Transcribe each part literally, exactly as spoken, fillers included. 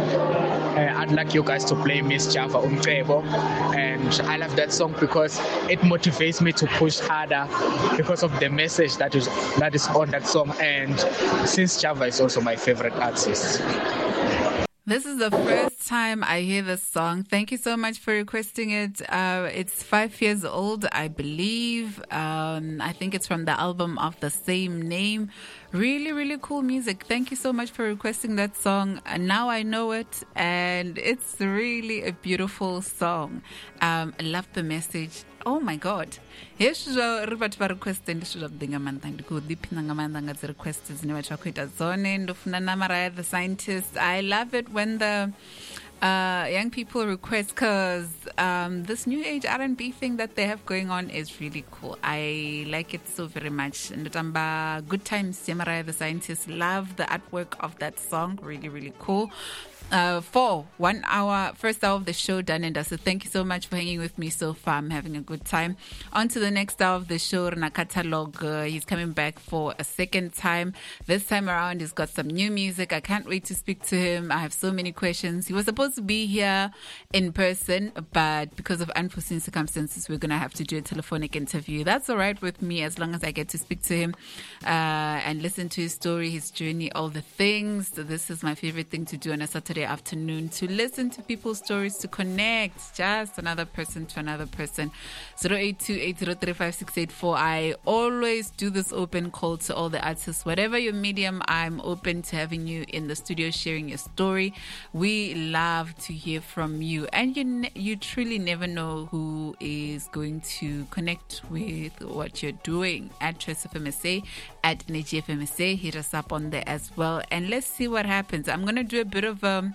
Uh, I'd like you guys to play Miss Java Umcebo, and I love that song because it motivates me to push harder because of the message that is that is on that song, and since Java is also my favorite artist. This is the first time I hear this song. Thank you so much for requesting it. Uh, it's five years old, I believe. Um, I think it's from the album of the same name. Really, really cool music. Thank you so much for requesting that song. And now I know it, and it's really a beautiful song. Um, I love the message. Oh my God. Yes, ribat ba request and should have dinga mantang go deep nangamanda ngats requests ni batho ba khwita zone ndofuna na Mariah the Scientist. I love it when the uh, young people request, because um, this new age R and B thing that they have going on is really cool. I like it so very much. Ndotamba Good Times, Mariah the Scientist. Love the artwork of that song. Really, really cool. Uh, for one hour, first hour of the show done and dusted. Thank you so much for hanging with me so far. I'm having a good time. On to the next hour of the show, Rana Catalog. Uh, he's coming back for a second time. This time around, he's got some new music. I can't wait to speak to him. I have so many questions. He was supposed to be here in person, but because of unforeseen circumstances, we're going to have to do a telephonic interview. That's all right with me as long as I get to speak to him uh, and listen to his story, his journey, all the things. So this is my favorite thing to do on a Saturday afternoon, to listen to people's stories, to connect just another person to another person. Zero eight two eight zero three five six eight four. I always do this open call to all the artists. Whatever your medium, I'm open to having you in the studio sharing your story. We love to hear from you, and you ne- you truly never know who is going to connect with what you're doing. At Trace F M S A, at N G F M S A, hit us up on there as well, and let's see what happens. I'm gonna do a bit of a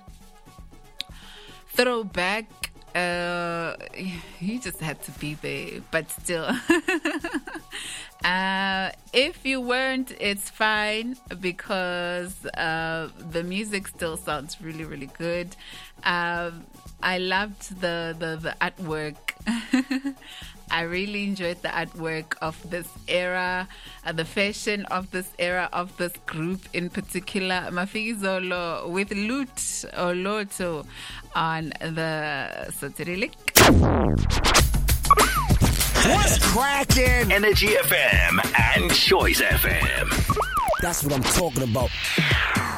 throwback. Uh, he just had to be there, but still. uh, if you weren't, it's fine, because uh, the music still sounds really, really good. Um, I loved the, the, the artwork. I really enjoyed the artwork of this era, uh, the fashion of this era, of this group in particular. Mafikizolo with Loot or Loto on the Saturday Lick. What's cracking? Energy F M and Choice F M. That's what I'm talking about.